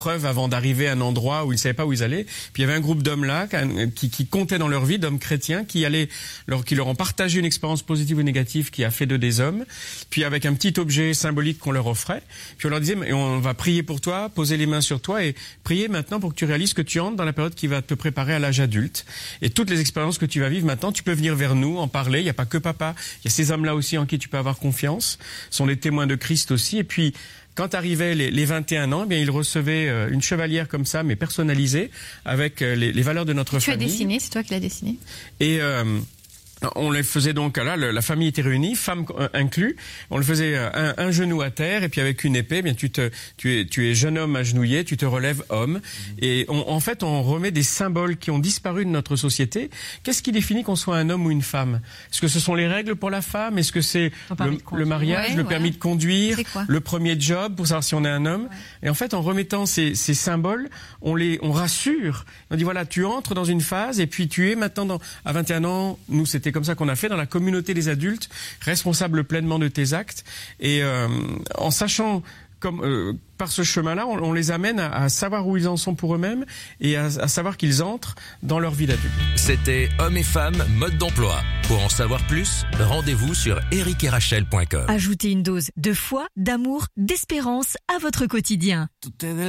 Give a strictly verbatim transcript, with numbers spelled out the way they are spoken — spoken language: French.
preuve avant d'arriver à un endroit où ils ne savaient pas où ils allaient. Puis il y avait un groupe d'hommes là qui, qui comptaient dans leur vie, d'hommes chrétiens, qui allaient leur, qui leur ont partagé une expérience positive ou négative qui a fait d'eux des hommes. Puis avec un petit objet symbolique qu'on leur offrait. Puis on leur disait, mais on va prier pour toi, poser les mains sur toi et prier maintenant pour que tu réalises que tu entres dans la période qui va te préparer à l'âge adulte. Et toutes les expériences que tu vas vivre maintenant, tu peux venir vers nous, en parler. Il n'y a pas que papa. Il y a ces hommes-là aussi en qui tu peux avoir confiance. Ce sont les témoins de Christ aussi. Et puis, quand arrivaient les, les vingt et un ans, eh bien ils recevaient euh, une chevalière comme ça, mais personnalisée, avec euh, les, les valeurs de notre tu famille. Tu as dessiné, c'est toi qui l'as dessiné. Et euh, on les faisait donc là, le, la famille était réunie, femmes euh, inclus. On le faisait euh, un, un genou à terre et puis avec une épée, eh bien tu te, tu es, tu es jeune homme agenouillé, tu te relèves homme. Mmh. Et on, en fait, on remet des symboles qui ont disparu de notre société. Qu'est-ce qui définit qu'on soit un homme ou une femme? Est-ce que ce sont les règles pour la femme? Est-ce que c'est le, le mariage, ouais, le permis voilà. de conduire, le premier job pour savoir si on est un homme? Ouais. Et en fait, en remettant ces, ces symboles, on les, on rassure. On dit voilà, tu entres dans une phase et puis tu es maintenant dans, à vingt et un ans. Nous, c'était comme ça qu'on a fait dans la communauté des adultes, responsable pleinement de tes actes. Et euh, en sachant, comme euh, par ce chemin-là, on, on les amène à, à savoir où ils en sont pour eux-mêmes et à, à savoir qu'ils entrent dans leur vie d'adulte. C'était Hommes et Femmes, mode d'emploi. Pour en savoir plus, rendez-vous sur eric et rachel point com. Ajoutez une dose de foi, d'amour, d'espérance à votre quotidien.